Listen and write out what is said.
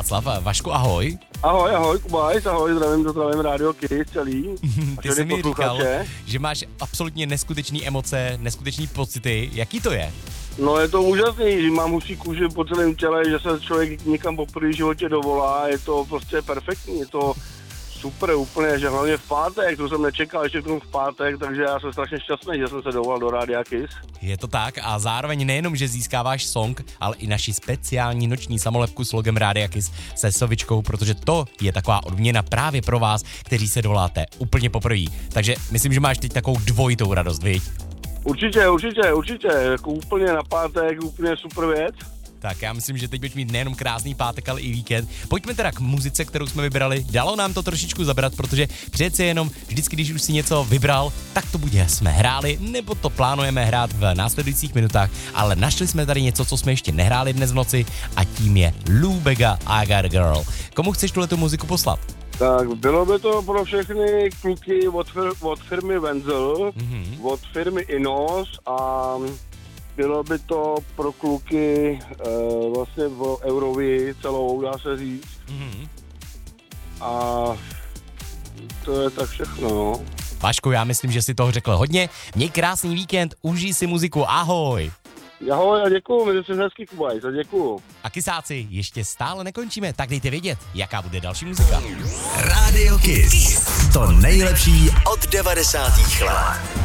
Václav. Vašku, ahoj. Ahoj, Kubajs, ahoj, zdravím Radio Kiss celý. Ty jsi mi říkal, že máš absolutně neskutečné emoce, neskutečné pocity. Jaký to je? No je to úžasný, že mám husí kůži po celém těle, že se člověk někam poprvé v životě dovolá, je to prostě perfektní, je to super úplně, že hlavně v pátek, to jsem nečekal ještě k tomu v pátek, takže já jsem strašně šťastný, že jsem se dovolal do Rádia Kiss. Je to tak a zároveň nejenom, že získáváš song, ale i naši speciální noční samolepku s logem Rádia Kiss se sovičkou, protože to je taková odměna právě pro vás, kteří se dovoláte úplně poprvé. Takže myslím, že máš teď takovou dvojitou radost, viď? Určitě, jako úplně na pátek, úplně super věc. Tak já myslím, že teď budeš mít nejenom krásný pátek, ale i víkend. Pojďme teda k muzice, kterou jsme vybrali. Dalo nám to trošičku zabrat, protože přece jenom vždycky, když už si něco vybral, tak to buď jsme hráli, nebo to plánujeme hrát v následujících minutách, ale našli jsme tady něco, co jsme ještě nehráli dnes v noci a tím je Lou Bega I Got a Girl. Komu chceš tuhletu muziku poslat? Tak bylo by to pro všechny kluky od firmy Wenzel, od firmy Inos a bylo by to pro kluky vlastně v Eurovii celou, dá se říct. A to je tak všechno, no. Vašku, já myslím, že si toho řekl hodně. Měj krásný víkend, užij si muziku, ahoj. Ahoj a děkuju, mějte se hezký, Kubajs, a děkuju. A kysáci, ještě stále nekončíme, tak dejte vědět, jaká bude další muzika. Radio Kiss. To nejlepší od 90. let.